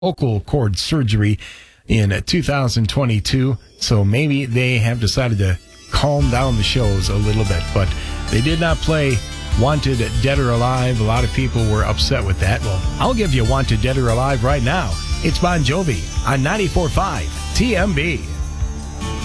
vocal cord surgery in 2022. So maybe they have decided to calm down the shows a little bit. But they did not play Wanted Dead or Alive. A lot of people were upset with that. Well, I'll give you Wanted Dead or Alive right now. It's Bon Jovi on 94.5 TMB.